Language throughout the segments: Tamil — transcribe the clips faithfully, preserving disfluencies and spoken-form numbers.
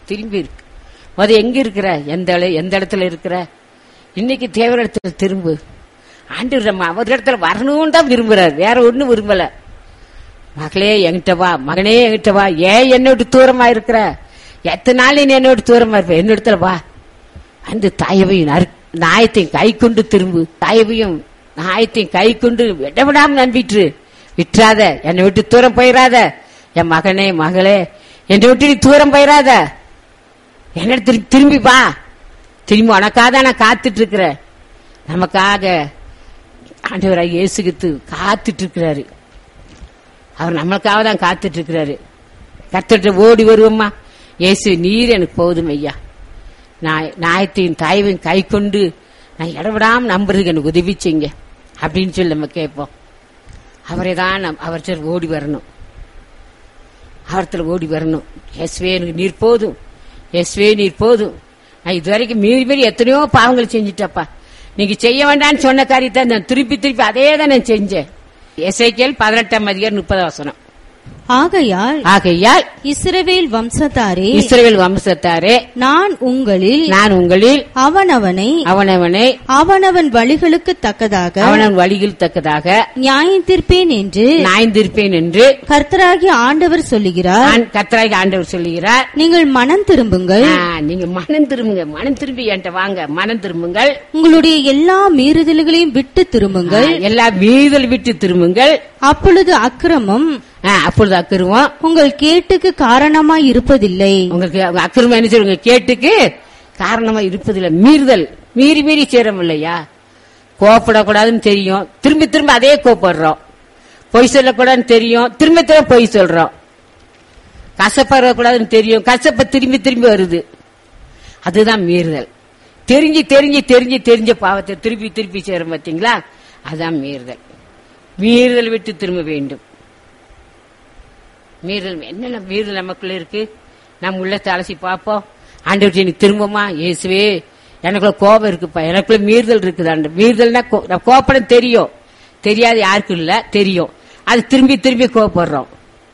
திரும்பி இருக்கு. அது எங்க இருக்கிற, எந்த எந்த இடத்துல இருக்கிற? இன்னைக்கு தேவர இடத்துல திரும்பு. ஆண்டவர் நம்ம அவர் இடத்துல வரணும்னு தான் விரும்புறாரு, வேற ஒண்ணும் விரும்பல. மகளே என்கிட்ட வா, மகனே என்கிட்ட வா, ஏன் என்னோட தூரமா இருக்கிற? எத்தனை நாள் நீ என்னோட தூரமா இருப்ப? என்னிடத்துல வா. அந்த தாயவையும் நாயத்தையும் கை கொண்டு திரும்பு. தாயவையும் நாயத்தையும் கை கொண்டு விடவிடாம நம்பிட்டு விட்டுறாத. என்னை விட்டு தூரம் போயிடாத. என் மகனே மகளே, என்னை விட்டு நீ தூரம் போயிடாத. என்ன திரும்பி வா. திரும்பி உனக்காக நான் காத்துட்டு இருக்கிறேன். நமக்காக ஆண்டவராக இயேசு கிறிஸ்து காத்துட்டு இருக்கிறாரு. அவர் நம்மளுக்காக தான் காத்துட்டு இருக்கிறாரு. கர்த்தர்கிட்ட ஓடி வருவோம்மா, இயேசு நீர் எனக்கு போதும் ஐயா, நாயத்தையும் தாயவையும் கை கொண்டு நான் இடவிடாம நம்புறதுக்கு எனக்கு உதவி செய்யுங்க அப்படின்னு சொல்லி நம்ம கேட்போம். அவரை தான் அவர் ஓடி வரணும், அவரத்துல ஓடி வரணும். இயேசுவே எனக்கு நீர் போதும், இயேசுவே நீர் போதும். நான் இதுவரைக்கும் மீறி மீறி எத்தனையோ பாவங்கள் செஞ்சுட்டப்பா, நீங்க செய்ய வேண்டாம்னு சொன்ன காரியத்தை நான் திருப்பி திருப்பி அதே தான் நான் செஞ்சேன். எசேக்கியேல் பதினெட்டாம் அதிகாரம் முப்பதாம் வசனம். ஆகையால் ஆகையால் இஸ்ரவேல் வம்சத்தாரே இஸ்ரவேல் வம்சத்தாரே நான் உங்களில் நான் உங்களில் அவனவனை அவனவனை அவனவன் வழிகளுக்கு தக்கதாக அவனவன் வழிகளுக்கு தக்கதாக நியாயந்தீர்ப்பேன் என்று நியாயந்தீர்ப்பேன் என்று கர்த்தராகிய ஆண்டவர் சொல்லுகிறார். கர்த்தராகிய ஆண்டவர் சொல்லுகிறார். நீங்கள் மனம் திரும்புங்கள். நீங்க மனம் திரும்புங்க. மனம் திரும்பி என்கிட்ட வாங்க. மனம் திரும்புங்கள். உங்களுடைய எல்லா மீறுதல்களையும் விட்டு திரும்புங்கள். எல்லா மீறுதல் விட்டு திரும்புங்கள். அப்பொழுது அக்கிரமம் அப்பொழுது அக்கிரமம் உங்கள் கேட்டுக்கு காரணமா இருப்பதில்லை. உங்களுக்கு அக்கிரமம் என்ன சொல்லுங்க, கேட்டுக்கு காரணமா இருப்பதில்லை. மீறுதல் மீறி மீறி சேரம் இல்லையா? கோப்படக்கூடாதுன்னு தெரியும், திரும்பி திரும்ப அதே கோப்படுறோம். பொய் சொல்லக்கூடாதுன்னு தெரியும், திரும்ப திரும்ப பொய் சொல்றோம். கசப்படக்கூடாதுன்னு தெரியும், கசப்ப திரும்பி திரும்பி வருது. அதுதான் மீறுதல். தெரிஞ்சு தெரிஞ்சு தெரிஞ்சு தெரிஞ்ச பாவத்தை திருப்பி திருப்பி சேரும் பார்த்தீங்களா? அதான் மீறுதல். மீறுதல் விட்டு திரும்ப வேண்டும். மீறுதல் என்னென்ன மீறுதல் நமக்குள்ள இருக்கு? நம்ம உள்ளத்தை அலசி பார்ப்போம். ஆண்டவர்கிட்ட நீ திரும்பமா, இயேசுவே எனக்குள்ள கோபம் இருக்குப்பா, எனக்குள்ள மீறுதல் இருக்குது. மீறுதல்னா கோபப்படம் தெரியும், தெரியாது யாருக்கும் இல்ல, தெரியும். அது திரும்பி திரும்பி கோபப்படுறோம்.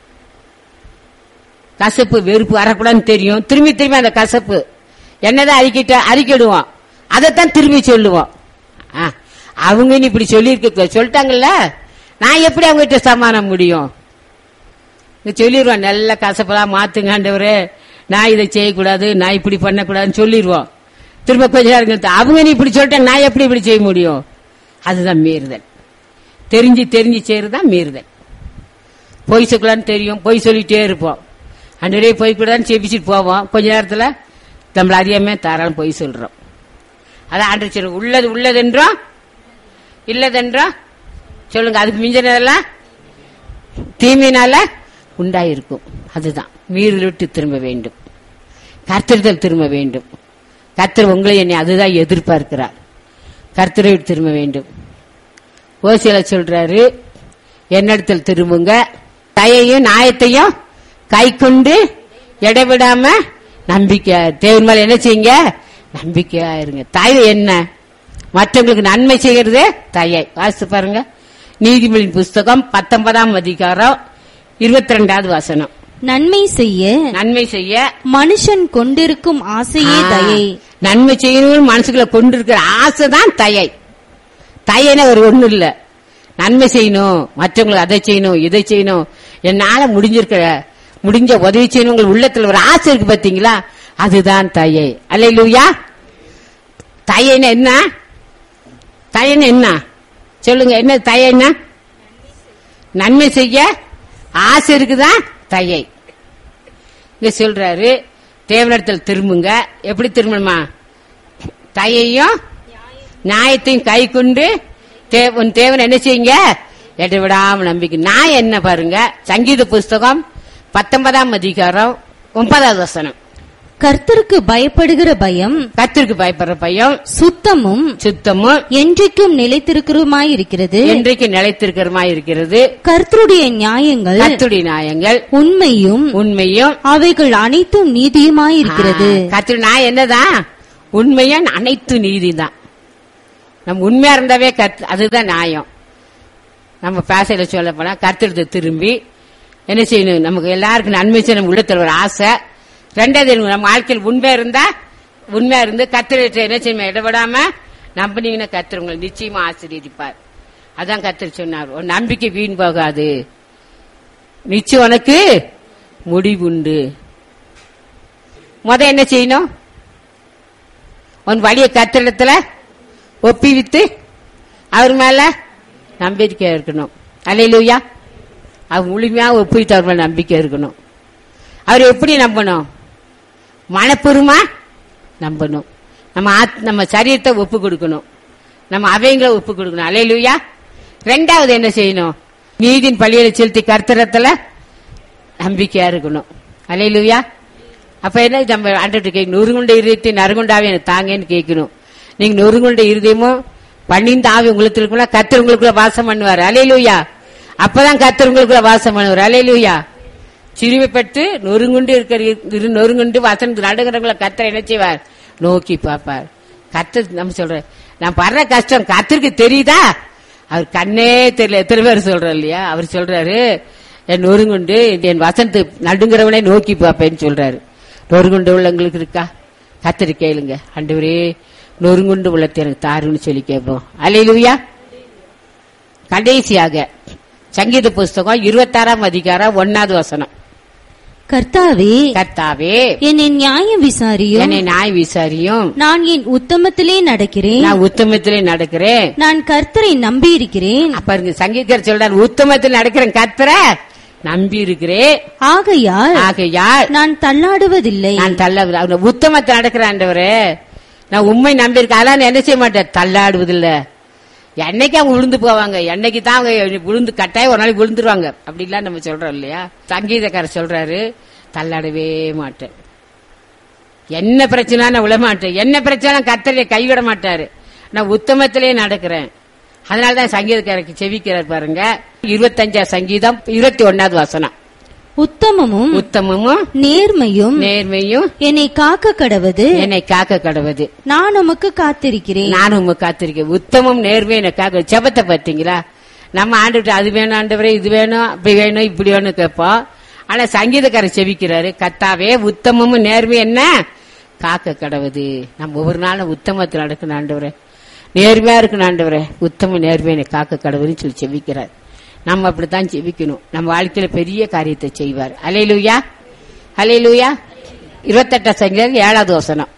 கசப்பு வெறுப்பு வரக்கூடாதுன்னு தெரியும், திரும்பி திரும்பி அந்த கசப்பு என்னதான் அறிக்கிட்ட அறிக்கிடுவோம், அதைத்தான் திரும்பி சொல்லுவோம். அவங்க இப்படி சொல்லி இருக்க சொல்லிட்டாங்கல்ல, நான் எப்படி அவங்ககிட்ட சமாதானம் முடியும்? சொல்லிடுவோம், நல்ல கசப்பெல்லாம் மாத்துங்க ஆண்டவரே, நான் இதை செய்யக்கூடாது, நான் இப்படி பண்ணக்கூடாதுன்னு சொல்லிடுவோம். திரும்ப கொஞ்ச நேரம் அவங்க நீ இப்படி சொல்லிட்டேன், நான் எப்படி இப்படி செய்ய முடியும்? அதுதான் மீறுதல். தெரிஞ்சு தெரிஞ்சு செய்யறதுதான் மீறுதல். பொய் சொல்லலான்னு தெரியும், பொய் சொல்லிட்டே இருப்போம். ஆண்டவரே பொய் கூடாதுன்னு செபிச்சுட்டு போவோம், கொஞ்ச நேரத்துல நம்மள அறியாம தாராளம் பொய் சொல்றோம். அதான் ஆண்டவர் சொல்ல, உள்ளது உள்ளதென்றோம் இல்லதென்றோம் சொல்லுங்க. அதுக்கு மிஞ்சினதெல்லாம் தீமையினால உண்டாயிருக்கும். அதுதான் மீறுதல் விட்டு திரும்ப வேண்டும், கர்த்தரிடத்தில் திரும்ப வேண்டும். கர்த்தர் உங்களை என்னை அதுதான் எதிர்பார்க்கிறார். கர்த்தரை விட்டு திரும்ப வேண்டும். ஓசியில சொல்றாரு, என்னிடத்தில் திரும்புங்க, தயையும் நியாயத்தையும் கை கொண்டு இடைவிடாம நம்பிக்கை தேவன் மேல என்ன செய்யுங்க, நம்பிக்கையா இருங்க. தயை என்ன? மற்றவங்களுக்கு நன்மை செய்கிறது தயை. வாசித்து பாருங்க, நீதிமொழியின் புஸ்தகம் பத்தொன்பதாம் அதிகாரம் இருபத்தி ரெண்டாவது வசனம். நன்மை செய்ய நன்மை செய்ய மனுஷன் கொண்டிருக்கும் ஆசையே தயை. நன்மை செய்யணும் மனசுக்குள்ள கொண்டிருக்கிற ஆசைதான் தயை. தயைன ஒரு ஒண்ணு இல்ல, நன்மை செய்யணும், மற்றவங்களுக்கு அதை செய்யணும் இதை செய்யணும், என்னால முடிஞ்சிருக்கிற முடிஞ்ச உதவி செய்யணும், உங்கள் உள்ளத்துல ஒரு ஆசை இருக்கு பாத்தீங்களா, அதுதான் தயை. அல்லேலூயா. தயைன்னு என்ன? தயன்னு என்ன சொல்லுங்க, என்ன தயைன்னா? நன்மை செய்ய ஆசை இருக்குதான் தயை. இங்க சொல்றாரு, தேவனிடத்தில் திரும்புங்க. எப்படி திரும்பணுமா? தயையும் நியாயத்தையும் கை கொண்டு உன் தேவன் என்ன செய்யுங்க, இடைவிடாம நம்பிக்கை. நான் என்ன பாருங்க, சங்கீத புஸ்தகம் பத்தொன்பதாம் அதிகாரம் ஒன்பதாவது வசனம். கர்த்தருக்கு பயப்படுகிற பயம், கர்த்தருக்கு பயப்படுற பயம் சுத்தமும் சுத்தமும் என்றைக்கும் நிலைத்திருக்கிறமாயிருக்கிறது, என்றைக்கு நிலைத்திருக்கிறமாயிருக்கிறது. கர்த்தருடைய நியாயங்கள், கர்த்தருடைய நியாயங்கள் உண்மையும் உண்மையும் அவைகள் அனைத்தும் நீதியுமாயிருக்கிறது. கர்த்தருடைய நியாயம் என்னதான்? உண்மையும் அனைத்து நீதி தான். நம்ம உண்மையா இருந்தாவே கர்த்த அதுதான் நியாயம். நம்ம பேசையில சொல்ல போனா கர்த்தருக்கு திரும்பி என்ன செய்யணும், நமக்கு எல்லாருக்கும் நன்மை செய்யணும் உள்ளத்துல ஒரு ஆசை, ரெண்டாவது நம்ம வாழ்க்கையில் உண்மையா இருந்தா உண்மையா இருந்து கர்த்தரை என்ன செய்யுமா இடப்படாம நம்பினீங்கன்னா கர்த்தர் உங்களை நிச்சயமா ஆசீர்வதிப்பார். அதான் கர்த்தர் சொன்னார், உன் நம்பிக்கை வீண் போகாது, நிச்சயம் உனக்கு முடிவுண்டு. முத என்ன செய்யணும்? உன் வழிய கர்த்தரிடத்துல ஒப்பிவித்து அவர் மேல நம்பிக்கை இருக்கணும். அல்லேலூயா. அவர் முழுமையா ஒப்பிவித்து அவர் மேல நம்பிக்கை இருக்கணும். அவர் எப்படி நம்பணும்? மனப்பூர்வமா நம்பணும். நம்ம நம்ம சரீரத்தை ஒப்பு கொடுக்கணும், நம்ம அவைங்களை ஒப்பு கொடுக்கணும். அல்லேலூயா. ரெண்டாவது என்ன செய்யணும்? நீதியின் பழியை செலுத்தி கர்த்தரத்துல நம்பிக்கையா இருக்கணும். அல்லேலூயா. அப்ப என்ன நம்ம ஆண்டவர்கிட்ட கேட்கணும், நொறுங்குண்ட இருதயத்தை நறுங்குண்டாவே எனக்கு தாங்கன்னு கேட்கணும். நீங்க நொறுங்குண்ட இருதயமும் பன்னிந்த ஆவி உங்களுக்கு இருக்குன்னா கர்த்தர் உங்களுக்குள்ள வாசம் பண்ணுவார். அல்லேலூயா. அப்பதான் கர்த்தர் உங்களுக்குள்ள வாசம் பண்ணுவார். அல்லேலூயா. சிறுமைப்பட்டு நொறுங்குண்டு இருக்கிற நொறுங்குண்டு வசனத்து நடுகிறவங்களை கர்த்தர் என்ன செய்வார்? நோக்கி பார்ப்பார். கர்த்தர் நம்ம சொல்ற நான் படுற கஷ்டம் கர்த்தருக்கு தெரியுதா? அவர் கண்ணே தெரியல. எத்தனை பேர் சொல்ற இல்லையா? அவர் சொல்றாரு, என் நொறுங்குண்டு என் வசனத்து நடுங்கிறவனே நோக்கி பார்ப்பேன்னு சொல்றாரு. நொறுங்குண்டு உள்ளவங்களுக்கு இருக்கா? கர்த்தர் கேளுங்க, ஆண்டவரே நொறுங்குண்டு உள்ளத்தை எனக்கு தாருன்னு சொல்லி கேட்போம். அல்லேலூயா. கடைசியாக சங்கீத புஸ்தகம் இருபத்தாறாம் அதிகாரம் ஒன்னாவது வசனம். கர்த்தாவே கர்த்தாவே என்னை நியாயம் விசாரியும், என்னை நியாயம் விசாரியும், நான் என் உத்தமத்திலே நடக்கிறேன், நான் உத்தமத்திலே நடக்கிறேன், நான் கர்த்தரை நம்பி இருக்கிறேன். அப்ப சங்கீதக்காரர் சொல்றார், உத்தமத்தில் நடக்கிறேன், கர்த்தரை நம்பி இருக்கிறேன், ஆகையால் ஆகையால் நான் தள்ளாடுவதில்லை. நான் தள்ள உத்தமத்தில் நடக்கிறேன் ஆண்டவரே, நான் உண்மை நம்பி இருக்கேன், அதெல்லாம் என்ன செய்ய மாட்டேன், தள்ளாடுவதில்லை. என்னைக்கு அவங்க விழுந்து போவாங்க, என்னைக்கு தான் அவங்க விழுந்து கட்டாயம் ஒரு நாளைக்கு விழுந்துருவாங்க அப்படிலாம் நம்ம சொல்றோம் இல்லையா? சங்கீதக்காரர் சொல்றாரு, தள்ளாடவே மாட்டேன், என்ன பிரச்சனை நான் விழ மாட்டேன், என்ன பிரச்சனை கர்த்தரை கைவிட மாட்டாரு, நான் உத்தமத்திலே நடக்கிறேன். அதனாலதான் சங்கீதக்காரருக்கு செவிக்கிறார் பாருங்க. இருபத்தஞ்சாம் சங்கீதம் இருபத்தி ஒன்னாவது வசனம். உத்தமமும் உத்தமமும் நேர்மையும் நேர்மையும் என்னை காக்க கடவது, என்னை காக்க கடவுது, நான் உமக்கு காத்திருக்கிறேன். நானும் உமக்கு காத்திருக்கேன். உத்தமம் நேர்மையும் என்னை காக்க. ஜெபத்தை பாத்தீங்களா? நம்ம ஆண்டுகிட்ட அது வேணும் ஆண்டவரே, இது வேணும், அப்படி வேணும், இப்படி வேணும் கேட்போம். ஆனா சங்கீதக்காரர் செவிக்கிறாரு, கர்த்தாவே உத்தமமும் நேர்மை என்ன காக்க கடவுது. நம்ம ஒவ்வொரு நாளும் உத்தமத்தில் நடக்கணும் ஆண்டவரே, நேர்மையா இருக்கணும் ஆண்டவரே, உத்தம நேர்மையை காக்க கடவுள்னு சொல்லி செவிக்கிறார். நம்ம அப்படித்தான் ஜெபிக்கணும். நம்ம வாழ்க்கையில பெரிய காரியத்தை செய்வார். அல்லேலூயா, அல்லேலூயா. இருபத்தெட்டாம் சங்கீதம் ஏழாவது வசனம்.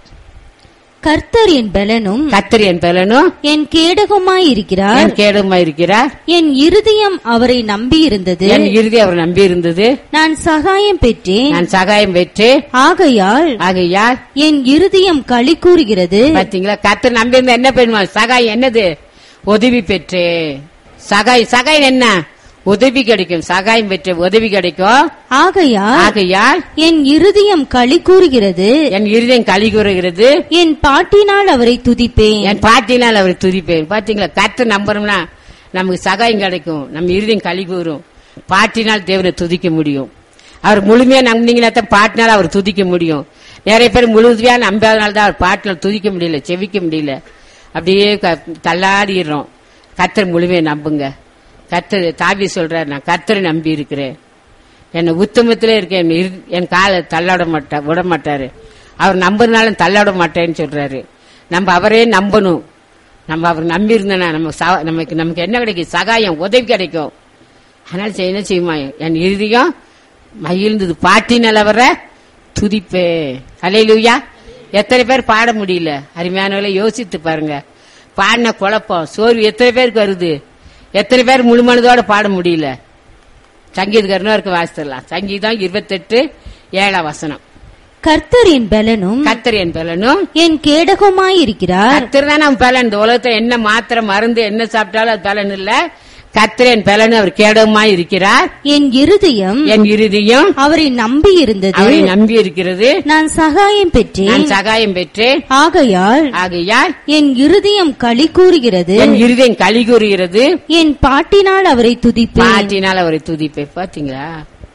கர்த்தர் என் பலனும் கர்த்தர் என் பலனும் என் கேடகமாய் இருக்கிறார், என் கேடகமாய் இருக்கிறார், என் இருதயம் அவரை நம்பி இருந்தது, என் இருதயம் அவர் நம்பி இருந்தது, நான் சகாயம் பெற்றேன், நான் சகாயம் பெற்று, ஆகையால் ஆகையால் என் இருதயம் களி கூறுகிறது. பாத்தீங்களா? கர்த்தர் நம்பி இருந்தா என்ன பண்ணுவான்? சகாயம் என்னது? உதவி பெற்றே. சகாய் சகாயம் என்ன? உதவி கிடைக்கும். சகாயம் பெற்ற உதவி கிடைக்கும். ஆகையால் ஆகையால் என் இருதயம் களி கூறுகிறது, என் இருதயம் களி கூறுகிறது, என் பாட்டினால் அவரை துதிப்பேன், என் பாட்டினால் அவரை துதிப்பேன். பாத்தீங்களா? கர்த்தர் நம்புறோம்னா நமக்கு சகாயம் கிடைக்கும், நம்ம இருதயம் களி கூறும். பாட்டினால் தேவனை துதிக்க முடியும். அவர் முழுமையா நம்பினீங்கன்னா தான் பாட்டினால் அவர் துதிக்க முடியும். நிறைய பேர் முழுமையா நம்பாதனால தான் அவர் பாட்டினால் துதிக்க முடியல, செவிக்க முடியல, அப்படியே தள்ளாடிடுறோம். கர்த்தர் முழுமையை நம்புங்க. கர்த்தர் தாவி சொல்றார், நான் கர்த்தரை நம்பி இருக்கிறேன், என்னை உத்தமத்திலே இருக்கேன், என் காலை தள்ளாட மாட்டா விட மாட்டாரு, அவர் நம்புறதுனால தள்ளாட மாட்டேன்னு சொல்றாரு. நம்ம அவரே நம்பணும். நம்ம அவர் நம்பி இருந்தோம்னா நம்ம நமக்கு நமக்கு என்ன கிடைக்கும்? சகாயம், உதவி கிடைக்கும். அதனால என்ன செய்யுமா? என் இறுதியும் மகிழ்ந்தது, பாட்டினால் அவரை துதிப்பே. அல்லேலூயா. எத்தனை பேர் பாட முடியல? அருமையானவர்களை யோசித்து பாருங்க. பாடின குழப்பம், சோர்வு எத்தனை பேருக்கு வருது? எத்தனை பேர் முழு மனதோட பாட முடியல? சங்கீதக்காரனுக்கு வாசித்தலாம். சங்கீதம் இருபத்தெட்டு ஏழாம் வசனம். கர்த்தர் என் பலனும் கர்த்தர் என் பலனும் என் கேடகமாய் இருக்கிறார். கர்த்தர் தான் நம்ம பலன். இந்த உலகத்தை என்ன மாத்திரை மருந்து என்ன சாப்பிட்டாலும் அது பலன் இல்ல. கர்த்தர் என் பலன், அவர் கேடகமாய் இருக்கிறார். என் இருதயம் என் இருதயம் அவரை நம்பி இருந்தது, அவரை நம்பி இருக்கிறது, நான் சகாயம் பெற்றேன், நான் சகாயம் பெற்றேன். ஆகையால் ஆகையால் என் இருதயம் களி கூறுகிறது, என் இருதயம் களி கூறுகிறது, என் பாட்டினால் அவரை துதிப்பேன். பாட்டினால் அவரை துதிப்பேன். பாத்தீங்களா?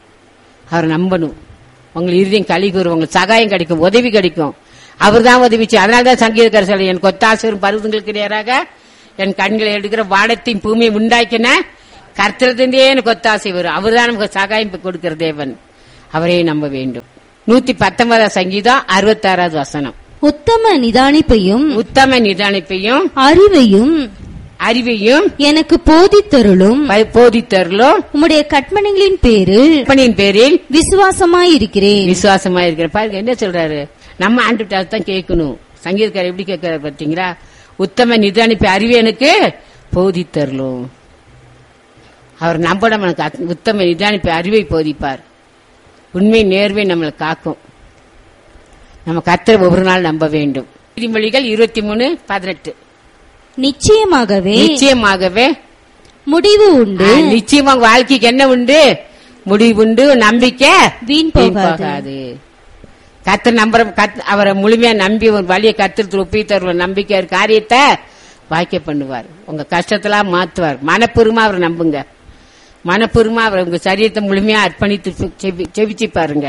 அவர் நம்பணும். உங்களுக்கு இருதயம் களி கூறும், உங்களுக்கு சகாயம் கிடைக்கும், உதவி கிடைக்கும். அவர் தான் உதவிச்சு. அதனாலதான் சங்கீதக்காரர் சொல்ல, என் கொத்தாசரும் பருவங்களுக்கு நேராக என் கண்களை எடுக்கிற வானத்தையும் பூமியை உண்டாக்கின கர்த்தரிலிருந்தே எனக்கு கொத்தாசை வரும். அவர் தான் நமக்கு சகாயம் கொடுக்கிற தேவன். அவரே நம்ப வேண்டும். நூத்தி பத்தொன்பதாம் சங்கீதம் அறுபத்தாறாவது வசனம். உத்தம நிதானிப்பையும் உத்தம நிதானிப்பையும் அறிவையும் அறிவையும் எனக்கு போதித்தருளும் போதித்தருளும் உம்முடைய கற்பனைகளின் பேரில் கற்பனையின் பேரில் விசுவாசமாயிருக்கிறேன். விசுவாசமாயிருக்கிறேன். பாருங்க என்ன சொல்றாரு, நம்ம ஆண்டுட்டால் தான் கேட்கணும். சங்கீதக்காரர் எப்படி கேட்கிறார் பார்த்தீங்களா? உத்தம நிதானிப்பை அறிவை எனக்கு போதித்தருளும். அவர் நம்ப நமக்கு உத்தம நிதானிப்பை அறிவை போதிப்பார். உண்மை நேர்வை நம்மளை காக்கும். நம்ம கர்த்தரை ஒவ்வொரு நாள் நம்ப வேண்டும். நீதிமொழிகள் இருபத்தி மூணு பதினெட்டு. நிச்சயமாகவே நிச்சயமாகவே முடிவு உண்டு. நிச்சயமாக வாழ்க்கைக்கு என்ன உண்டு? முடிவு உண்டு. நம்பிக்கை வீண் போகாது. கர்த்தர் நம்புற அவரை முழுமையா நம்பி ஒரு வழியை கர்த்தர் ஒப்பி தருவ நம்பிக்கை காரியத்தை வாய்க்க பண்ணுவார். உங்க கஷ்டத்தெல்லாம் மாத்துவார். மனப்பூர்வமா அவரை நம்புங்க. மனப்பூர்வமா அவர் உங்க சரீரத்தை முழுமையா அர்ப்பணித்து செவிச்சு பாருங்க.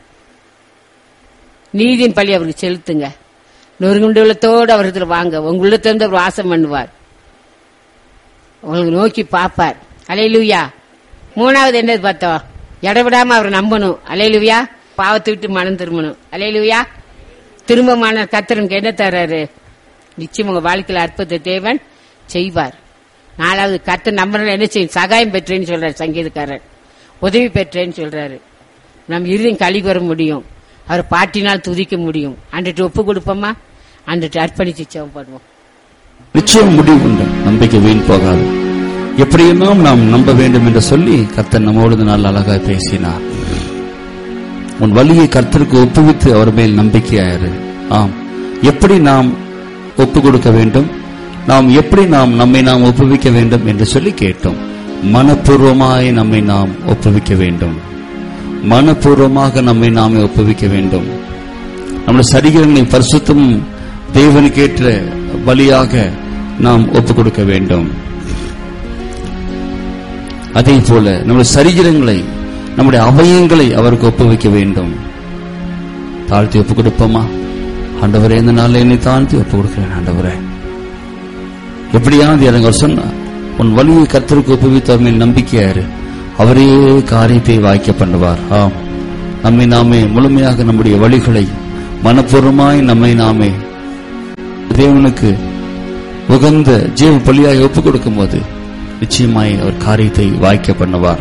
நீதியின் பழி அவருக்கு செலுத்துங்க. நொறுங்குண்டு உள்ளத்தோடு அவர் இதுல வாங்க. உங்க உள்ளத்திலிருந்து அவர் வாசம் பண்ணுவார். உங்களுக்கு நோக்கி பாப்பார். அல்லேலூயா. மூணாவது என்னது பார்த்தோம்? இடவிடாம அவரை நம்பணும். அல்லேலூயா. பாவத்தை விட்டு மனம் திரும்பணும். அல்லேலூயா. திரும்பமான கர்த்தருக்கு என்ன தர்றாரு? நிச்சயம் உங்க வாழ்க்கையில் அற்புத தேவன் செய்வார். நாலாவது கர்த்தர் நம்பணும் என்ன செய்யும்? சகாயம் பெற்றேன்னு சொல்றாரு சங்கீதக்காரர். உதவி பெற்றேன்னு சொல்றாரு. நம்ம இறுதியும் கழி வர முடியும். அவர் பாட்டினால் துதிக்க முடியும். அன்றைட்டு ஒப்பு கொடுப்போமா? அன்றைட்டு அர்ப்பணிச்சு சேவம் பண்ணுவோம். நிச்சயம் முடிவு உண்டு. நம்பிக்கை வீண் போகாது. எப்படியெல்லாம் நாம் நம்ப வேண்டும் என்று சொல்லி கர்த்தர் நம்மோடு நாள் அழகாக பேசினார். உன் வழியை கர்த்தருக்கு ஒப்புவித்து அவர் மேல் நம்பிக்கையாயிரு. ஆம், எப்படி நாம் ஒப்பு கொடுக்க வேண்டும், நாம் எப்படி நாம் நம்மை நாம் ஒப்புவிக்க வேண்டும் என்று சொல்லி கேட்டோம். மனப்பூர்வமாய் நம்மை நாம் ஒப்புவிக்க வேண்டும். மனப்பூர்வமாக நம்மை நாமே ஒப்புவிக்க வேண்டும். நம்முடைய சரீரங்களை பரிசுத்தம் தேவனுக்கேற்ற பலியாக நாம் ஒப்புக் கொடுக்க வேண்டும். அதே போல நம்முடைய சரீரங்களை, நம்முடைய அவயங்களை அவருக்கு ஒப்புவிக்க வேண்டும். தாழ்த்தி ஒப்புக் கொடுப்போமா? ஆண்டவரே, இந்த நாளில் என்னை தாழ்த்தி ஒப்புக் கொடுக்கிறேன். ஆண்டவரே, எப்படியாவது எனக்கு சொன்ன உன் வழியை கர்த்தருக்கு ஒப்புவித்த மேல் நம்பிக்கையாரு. அவரே காரியத்தை வாய்க்க பண்ணுவார். ஆம், நம்மை நாமே முழுமையாக நம்முடைய வழிகளை மனப்பூர்வமாய் நம்மை நாமே தேவனுக்கு உகந்த ஜீவ பலியாய் ஒப்புக் கொடுக்கும் போது நிச்சயமாய் அவர் காரியத்தை வாய்க்க பண்ணுவார்.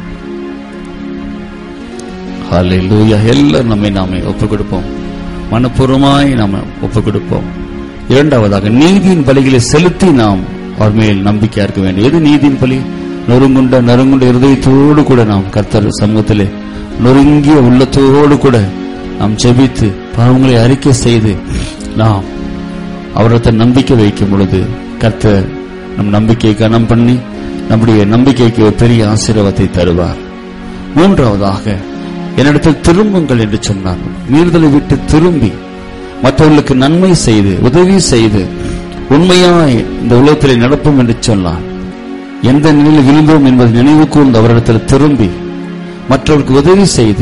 ஹல்லேலூயா. எல்லாரும் நம்மை நாமே ஒப்புக் கொடுப்போம். மனப்பூர்வமாய் நாம ஒப்புக் கொடுப்போம். இரண்டாவதாக நீதியின் பலிகளை செலுத்தி நாம் அவர் மேல் நம்பிக்கையா இருக்க வேண்டும். எது நீதியின் பலி? நொறுங்குண்ட நறுங்குண்ட இருதயத்தோடு கூட நாம் கர்த்தர் சமூகத்திலே நொறுங்கிய உள்ளத்தோடு கூட நாம் ஜெபித்து பாவங்களை அறிக்கை செய்து நாம் அவரத்தை நம்பிக்கை வைக்கும் பொழுது கர்த்தர் நம் நம்பிக்கை கனம் பண்ணி நம்முடைய நம்பிக்கைக்கு ஒரு பெரிய ஆசீர்வாதத்தை தருவார். மூன்றாவதாக என்னிடத்தில் திரும்புங்கள் என்று சொன்னார். மீறுதலை விட்டு திரும்பி மற்றவர்களுக்கு நன்மை செய்து உதவி செய்து உண்மையாய் இந்த உலகத்திலே நடப்போம் என்று சொன்னார். எந்த நிலையில் விழுந்தோம் என்பதை நினைவு கூர்ந்து அவரிடத்தில் திரும்பி மற்றவர்களுக்கு உதவி செய்து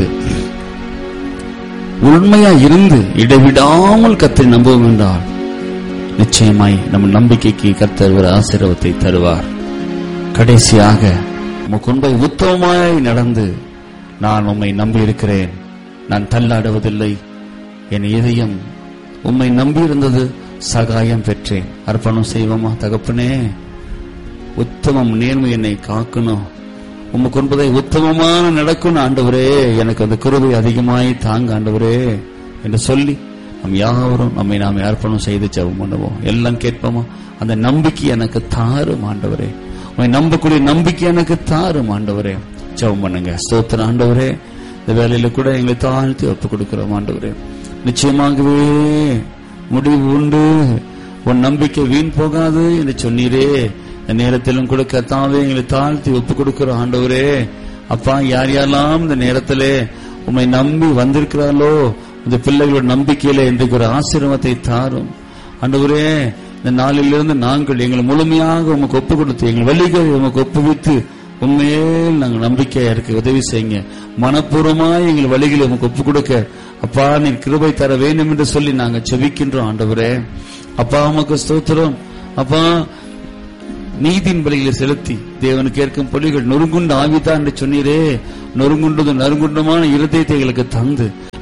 உண்மையாய் இருந்து இடைவிடாமல் கர்த்தரை நம்புவோம் என்றால் நிச்சயமாய் நம் நம்பிக்கைக்கு கர்த்தர் ஒரு ஆசீர்வாதத்தை தருவார். கடைசியாக உமக்கு உண்மை உத்தமமாய் நடந்து நான் உம்மை நம்பி இருக்கிறேன், நான் தள்ளாடுவதில்லை, என் இதயம் உம்மை நம்பி இருந்தது, சகாயம் பெற்றேன். அர்ப்பணம் செய்வோமா? தகப்பனே, உத்தமம் நேர்மை என்னை காக்கணும், உமக்கு என்பதை உத்தமமான நடக்கணும் ஆண்டவரே, எனக்கு அந்த கிருபை அதிகமாய் தாங்க ஆண்டவரே என்று சொல்லி நம் யாவரும் நம்மை நாம் அர்ப்பணம் செய்து ஜெபம் பண்ணுவோம். எல்லாம் கேட்போமா? அந்த நம்பிக்கை எனக்கு தாரும் ஆண்டவரே, உம்மை நம்பக்கூடிய நம்பிக்கை எனக்கு தாரும் ஆண்டவரே. ஜெபம் பண்ணுங்க. ஸ்தோத்திரம் ஆண்டவரே. இந்த வேலையில கூட எங்களை தாழ்த்தி ஒப்புக் கொடுக்கிறோம் ஆண்டவரே. நிச்சயமாகவே முடிவு உண்டு, உன் நம்பிக்கை வீண் போகாது என்று சொன்னீரே. இந்த நேரத்திலும் கூட கர்த்தாவே எங்களை தாழ்த்தி ஒப்புக் கொடுக்கிறோம் ஆண்டவரே. அப்பா, யார் யாரெல்லாம் இந்த நேரத்திலே உம்மை நம்பி வந்திருக்கிறார்களோ இந்த பிள்ளைகளோட நம்பிக்கையில இன்றைக்கு ஒரு ஆசீர்வாதத்தை தாரும் ஆண்டவரே. இந்த நாளிலிருந்து நாங்கள் எங்களை முழுமையாக உமக்கு ஒப்புக் கொடுத்து எங்கள் வழிகளை உமக்கு ஒப்புவித்து உண்மையில் நாங்கள் நம்பிக்கையா இருக்க உதவி செய்யுங்க. மனப்பூர்வமாய் எங்கள் வழிகளை உமக்கு ஒப்புக் கொடுக்க அப்பா நீர் கிருபை தர வேண்டும் என்று சொல்லி நாங்கள் செபிக்கின்றோம் ஆண்டவரே. அப்பா உமக்கு ஸ்தோத்திரம். அப்பா, நீதியின் பலிகளை செலுத்தி தேவனுக்கு ஏற்கும் பொலிகள் நொறுங்குண்டு ஆவிதான் என்று சொன்னீரே. நொறுங்குண்டது நறுங்குண்டமான இருதயத்தை எங்களுக்கு தந்து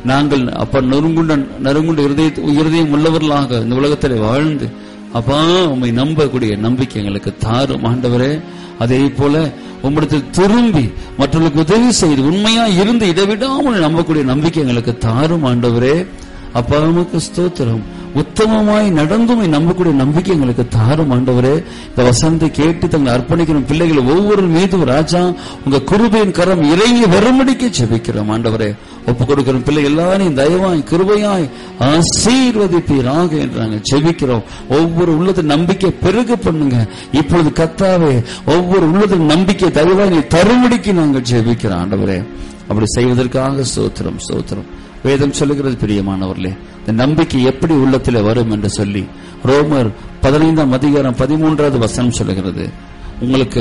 நாங்கள் அப்ப நறுங்குண்ட நறுங்குண்ட இருதய இருதயம் உள்ளவர்களாக இந்த உலகத்தில் வாழ்ந்து அப்பா உம்மை நம்பக்கூடிய நம்பிக்கை எங்களுக்கு தாரும் ஆண்டவரே. அதே போல உம்மிடத்தில் திரும்பி மற்றவர்களுக்கு உதவி செய்து உண்மையா இருந்து இடைவிடாமல் நம்பக்கூடிய நம்பிக்கை எங்களுக்கு தாரும் ஆண்டவரே. அப்பா உமக்கு ஸ்தோத்திரம். உத்தமமாய் நடந்தும் நம்பக்கூடிய நம்பிக்கை எங்களுக்கு தாரும் ஆண்டவரே. இந்த வசனத்தை கேட்டு தங்களை அர்ப்பணிக்கிற பிள்ளைகள் ஒவ்வொரு மீதும் ராஜா உங்க கிருபையின் கரம் இறங்கி வரும்படிக்கு ஜெபிக்கிறோம் ஆண்டவரே. ஒப்பு கொடுக்கிற பிள்ளை எல்லாரையும் தயவாய் கிருபையாய் ஆசீர்வதிப்பீராக என்று நாங்கள் ஜெபிக்கிறோம். ஒவ்வொரு உள்ளத்தில் நம்பிக்கை பெருக பண்ணுங்க இப்பொழுது கர்த்தாவே. ஒவ்வொரு உள்ளத்தில் நம்பிக்கை தயவாய் நீ தரும்படிக்கு நாங்கள் ஜெபிக்கிறோம் ஆண்டவரே. அப்படி செய்வதற்காக ஸ்தோத்திரம் ஸ்தோத்திரம். வேதம் சொல்லுகிறது பிரியமானவர்களே, இந்த நம்பிக்கை எப்படி உள்ளத்திலே வரும் என்று சொல்லி ரோமர் பதினைந்தாம் அதிகாரம் பதிமூன்றாவது வசனம் சொல்லுகிறது, உங்களுக்கு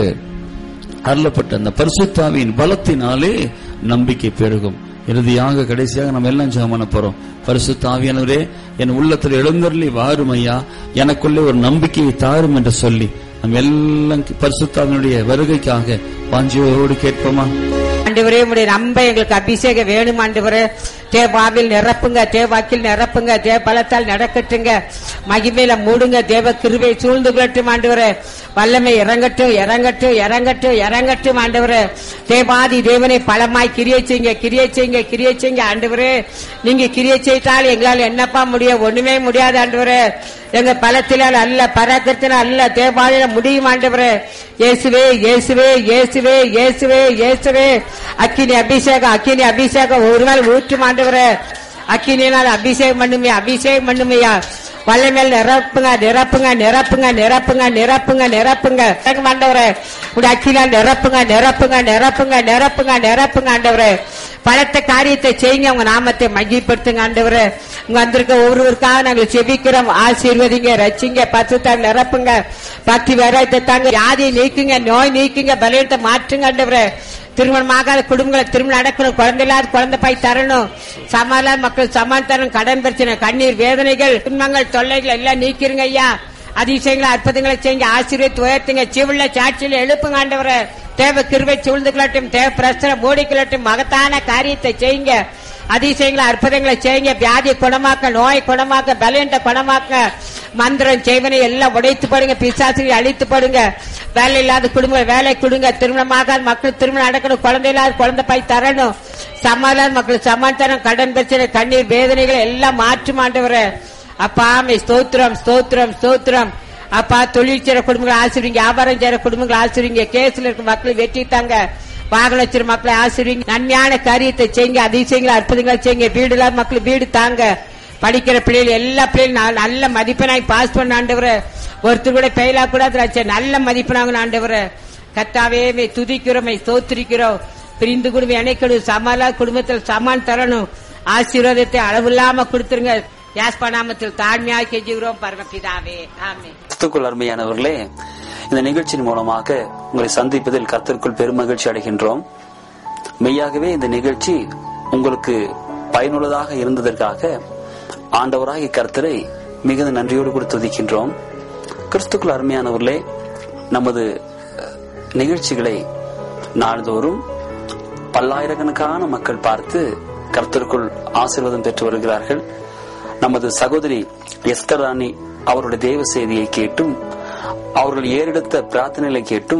அருளப்பட்ட அந்த பரிசுத்த ஆவியின் பலத்தினாலே நம்பிக்கை பெருகும். இறுதியாக கடைசியாக நம்ம எல்லாம் ஜெபம் பண்ண போறோம். பரிசுத்த ஆவியானவரே, என் உள்ளத்தில் எழுந்தருளி வாரும் ஐயா, எனக்குள்ளே ஒரு நம்பிக்கையை தாரும் என்று சொல்லி நம்ம எல்லாம் பரிசுத்த ஆவியினுடைய வருகைக்காக வாஞ்சியோடு கேட்போமா? ஆண்டவரே, உடைய நம்ப எங்களுக்கு அபிஷேகம் வேணும் ஆண்டவரே. தேவாவில் நிரப்புங்க, தேவாக்கில் நிரப்புங்க, தேவ பலத்தால் நடக்கட்டுங்க, மகிமையில மூடுங்க, தேவ கிருபை சூழ்ந்து கொள்ளட்டும் ஆண்டவரே. வல்லமை இறங்கட்டும் இறங்கட்டும் இறங்கட்டும் இறங்கட்டும் ஆண்டவரே. தேவாதி தேவனை பலமாய் கிரியை செய்யுங்க கிரியை செய்யுங்க கிரியை செய்யுங்க ஆண்டவரே. நீங்க கிரியை செய்தால் எங்களால் என்னப்பா முடியும்? ஒண்ணுமே முடியாது ஆண்டவரே. எங்க பலத்தினால் அல்ல, பராக்கிரத்தினால் அல்ல, தேவாதியில முடியும் ஆண்டவரே. இயேசுவே இயேசுவே இயேசுவே இயேசுவே இயேசுவே. அக்கினி அபிஷேகம் அக்கினி அபிஷேகம் ஒரு நாள் ஊற்றும் ஆண்டவரே. அக்கினினால் அபிஷேகம் பண்ணுமே அபிஷேகம் பண்ணுமையா. வல்லமேல் நிரப்புங்க நிரப்புங்க நிரப்புங்க நிரப்புங்க நிரப்புங்க நிரப்புங்க ஆண்டவரே. உடைய அக்கினால் நிரப்புங்க நிரப்புங்க நிரப்புங்க நிரப்புங்க நிரப்புங்க ஆண்டவரே. பலத்த காரியத்தை செய்யுங்க, உங்க நாமத்தை மகிழ்படுத்துங்க ஆண்டவரே. உங்க வந்திருக்க ஒவ்வொருவருக்காக நாங்கள் செபிக்கிறோம். ஆசீர்வதிங்க, ரட்சிங்க, பசுத்தாங்க நிரப்புங்க, பக்தி வேறாயத்தை தாங்க, வியாதியை நீக்குங்க, நோய் நீக்குங்க, பலத்தை மாற்றுங்க ஆண்டவரே. திருமணமாகாத குடும்பங்களை திருமணம் நடக்கணும், குழந்தை இல்லாத குழந்தை பாய் தரணும், சமாதான மக்கள் சமான் தரணும், கடன் பிரச்சனை, கண்ணீர், வேதனைகள், துன்பங்கள், தொல்லைகள் எல்லாம் நீக்கிருங்க ஐயா. அதிசயங்களை அற்புதங்களை செய்யுங்க, ஆசீர்வதித்து உயர்த்துங்க, சிவுள்ள சாட்சியில எழுப்புங்க ஆண்டவரே. தேவ கிருபை சூழ்ந்து கொள்ளட்டும், தேவ பிரச்சனை மூடிக்கொள்ளட்டும், மகத்தான காரியத்தை செய்யுங்க, அதிசயங்களை அற்புதங்களை செய்யுங்க, வியாதியை குணமாக்க, நோய் குணமாக்க, பலவீனத்தை குணமாக்க, மந்திரம் செய்வனை எல்லாம் உடைத்து போடுங்க, பிசாசுகளை அழித்து போடுங்க, வேலை இல்லாத குடும்பங்கள் வேலை கொடுங்க, திருமணமாகாத மக்கள் திருமணம் நடக்கணும், குழந்தை இல்லாத குழந்தை பாய் தரணும், சமாதான மக்கள் சமாதானம், கடன் பிரச்சனை, கண்ணீர், வேதனைகள் எல்லாம் மாற்று ஆண்டவரே. அப்பா ஆமை ஸ்தோத்திரம் ஸ்தோத்திரம் ஸ்தோத்திரம். அப்பா தொழில் செய்யற குடும்பங்களை ஆசிரியங்க, வியாபாரம் செய்யற குடும்பங்களை ஆசிரியங்க, கேஸ்ல இருக்க மக்களை வெற்றி தாங்க, வாகன வச்சிருக்க மக்களை ஆசிரியங்க, நன்மையான காரியத்தை செய்யுங்க, அதிசயங்களை அற்புதங்களை செய்யுங்க, வீடு இல்லாத மக்கள் வீடு தாங்க, படிக்கிற பிள்ளைகள் எல்லா பிள்ளைகளும் நல்ல மதிப்பெண்ணாய் பாஸ் பண்ண ஆண்டவரே. ஒருத்தர் கூட பெயிலா கூடாது, நல்ல மதிப்பெண்ணாங்க ஆண்டவரே. கர்த்தாவே துதிக்கிறோம் ஸ்தோத்திரிக்கிறோம். பிரிந்து குடும்பம் இணைக்கணும், சமாளா குடும்பத்தில் சமான் தரணும், ஆசீர்வாதத்தை அளவில்லாம கொடுத்துருங்க. யாஸ்பநாமத்தில் தாழ்மையாக கெஞ்சுகிறோம் பரமபிதாவே, ஆமென். கிறிஸ்துவுக்குள் அருமையானவர்களே, இந்த நிகழ்ச்சியின் மூலமாக உங்களை சந்திப்பதில் கர்த்தருக்குள் பெருமகிழ்ச்சி அடைகின்றோம். மெய்யாகவே இந்த நிகழ்ச்சி உங்களுக்கு பயனுள்ளதாக இருந்ததற்காக ஆண்டவராகிய கர்த்தரை மிகுந்த நன்றியோடு கூட துதிக்கின்றோம். கிறிஸ்துவுக்குள் அருமையானவர்களே, நமது நிகழ்ச்சிகளை நாள்தோறும் பல்லாயிரக்கணக்கான மக்கள் பார்த்து கர்த்தருக்குள் ஆசீர்வாதம் பெற்று வருகிறார்கள். நமது சகோதரி எஸ்தர் ராணி அவருடைய தேவ செய்தியை கேட்டும் அவர்கள் ஏறெடுத்த பிரார்த்தனைகளை கேட்டும்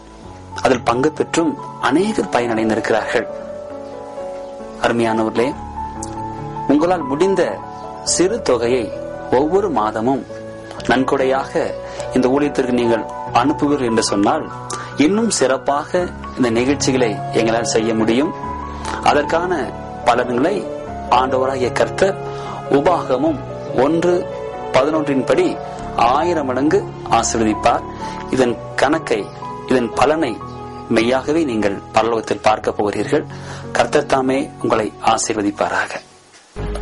அதில் பங்கு பெற்றும் அநேகர் பயனடைந்திருக்கிறார்கள். அருமையானவர்களே, உங்களால் முடிந்த சிறு தொகையை ஒவ்வொரு மாதமும் நன்கொடையாக இந்த ஊழியத்திற்கு நீங்கள் அனுப்புவீர்கள் என்று சொன்னால் இன்னும் சிறப்பாக இந்த நிகழ்ச்சிகளை எங்களால் செய்ய முடியும். அதற்கான பலன்களை ஆண்டவராகிய கர்த்தர் உபாகமும் ஒன்று பதினொன்றின் படி ஆயிரம் மடங்கு ஆசீர்வதிப்பார். இதன் கணக்கை இதன் பலனை மெய்யாகவே நீங்கள் பரலோகத்தில் பார்க்க போகிறீர்கள். கர்த்தர் தாமே உங்களை ஆசீர்வதிப்பாராக.